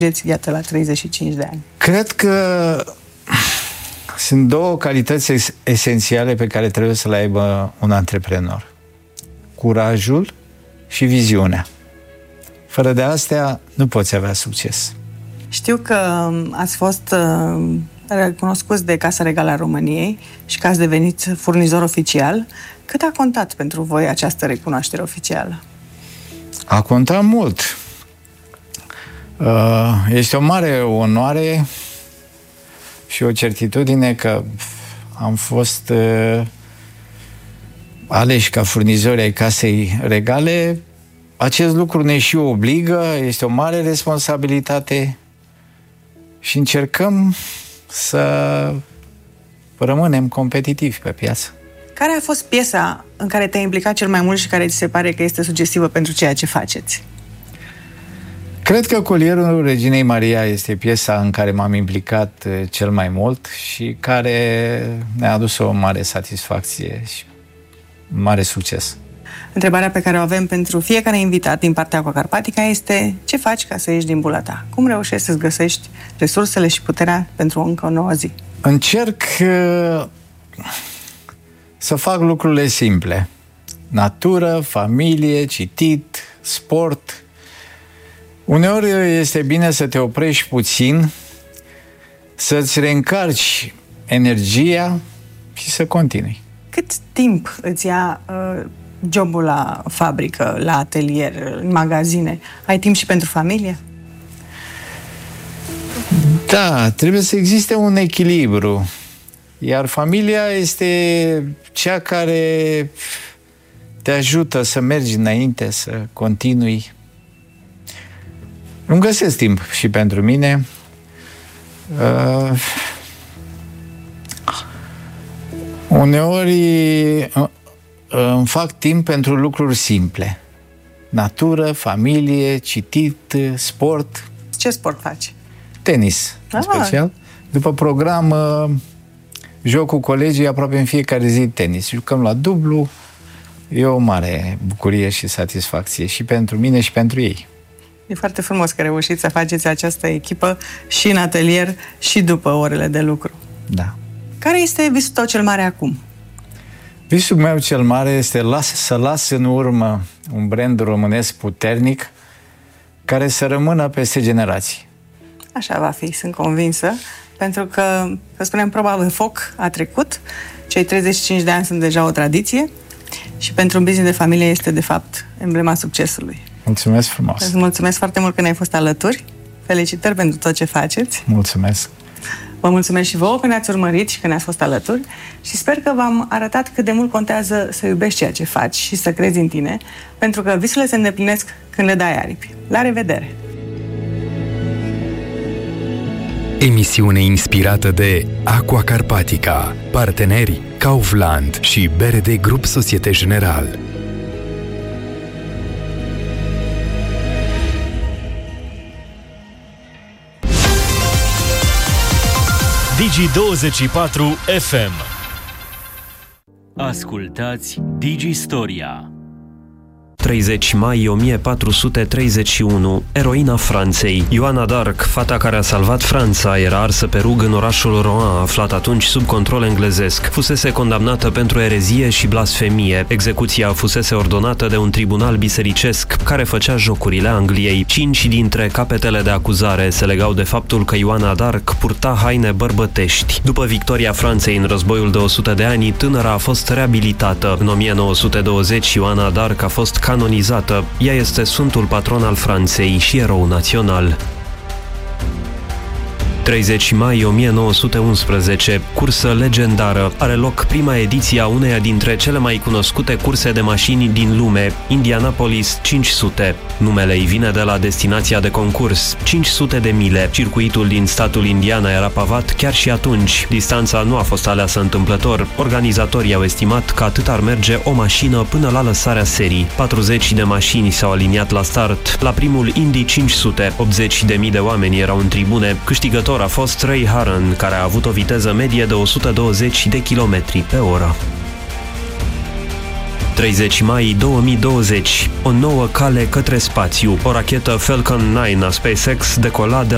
iată, la 35 de ani? Cred că sunt două calități esențiale pe care trebuie să le aibă un antreprenor. Curajul și viziunea. Fără de astea nu poți avea succes. Știu că ați fost recunoscuți de Casa Regală a României și că ați devenit furnizor oficial. Cât a contat pentru voi această recunoaștere oficială? A contat mult. Este o mare onoare și o certitudine că am fost aleși ca furnizori ai Casei Regale. Acest lucru ne și obligă, este o mare responsabilitate și încercăm să rămânem competitivi pe piață. Care a fost piesa în care te-ai implicat cel mai mult și care ți se pare că este sugestivă pentru ceea ce faceți? Cred că Colierul Reginei Maria este piesa în care m-am implicat cel mai mult și care ne-a adus o mare satisfacție și un mare succes. Întrebarea pe care o avem pentru fiecare invitat din partea Aquacarpatica este: ce faci ca să ieși din bula ta? Cum reușești să-ți găsești resursele și puterea pentru încă o nouă zi? Încerc să fac lucrurile simple. Natură, familie, citit, sport. Uneori este bine să te oprești puțin, să-ți reîncarci energia și să continui. Cât timp îți ia jobul la fabrică, la atelier, în magazine? Ai timp și pentru familie? Da, trebuie să existe un echilibru. Iar familia este cea care te ajută să mergi înainte, să continui. Îmi găsesc timp și pentru mine. Uneori îmi fac timp pentru lucruri simple. Natură, familie, citit, sport. Ce sport faci? Tenis, în special. După program, joc cu colegii aproape în fiecare zi tenis. Jucăm la dublu. E o mare bucurie și satisfacție și pentru mine și pentru ei. E foarte frumos că reușiți să faceți această echipă și în atelier și după orele de lucru. Da. Care este visul tău cel mare acum? Visul meu cel mare este să las în urmă un brand românesc puternic care să rămână peste generații. Așa va fi, sunt convinsă, pentru că, să spunem, probabil foc a trecut, cei 35 de ani sunt deja o tradiție și pentru un business de familie este, de fapt, emblema succesului. Mulțumesc frumos! Îți mulțumesc foarte mult că ne-ai fost alături. Felicitări pentru tot ce faceți. Mulțumesc! Vă mulțumesc și vouă că ne-ați urmărit și că ne-ați fost alături și sper că v-am arătat cât de mult contează să iubești ceea ce faci și să crezi în tine, pentru că visurile se îndeplinesc când le dai aripi. La revedere! Emisiune inspirată de Aquacarpatica, parteneri Kaufland și BRD Grup Societe Generale. Digi24 FM. Ascultați Digistoria. 30 mai 1431, eroina Franței. Ioana d'Arc, fata care a salvat Franța, era arsă pe rug în orașul Rouen, aflat atunci sub control englezesc. Fusese condamnată pentru erezie și blasfemie. Execuția fusese ordonată de un tribunal bisericesc care făcea jocurile Angliei. 5 dintre capetele de acuzare se legau de faptul că Ioana d'Arc purta haine bărbătești. După victoria Franței în războiul de 100 de ani, tânăra a fost reabilitată. În 1920, Ioana d'Arc a fost canonizată. Ea este sfântul patron al Franței și erou național. 30 mai 1911, cursă legendară. Are loc prima ediție a uneia dintre cele mai cunoscute curse de mașini din lume, Indianapolis 500. Numele îi vine de la destinația de concurs, 500 de mile. Circuitul din statul Indiana era pavat chiar și atunci. Distanța nu a fost aleasă întâmplător. Organizatorii au estimat că atât ar merge o mașină până la lăsarea serii. 40 de mașini s-au aliniat la start. La primul Indy 500, 80.000 de oameni erau în tribune. Câștigător a fost Ray Harron, care a avut o viteză medie de 120 de km pe oră. 30 mai 2020, o nouă cale către spațiu. O rachetă Falcon 9 a SpaceX decola de